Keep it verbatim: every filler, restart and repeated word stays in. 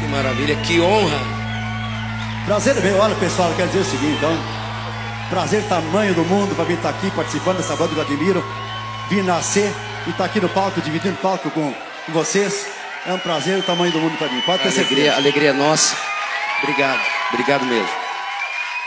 maravilha, que honra. Prazer meu, olha pessoal, eu quero dizer o seguinte, então. Prazer tamanho do mundo para vir estar aqui participando dessa banda que eu admiro. Vir nascer e estar aqui no palco, dividindo o palco com vocês. É um prazer o tamanho do mundo para mim, pode ter certeza. Alegria, alegria nossa. Obrigado, obrigado mesmo.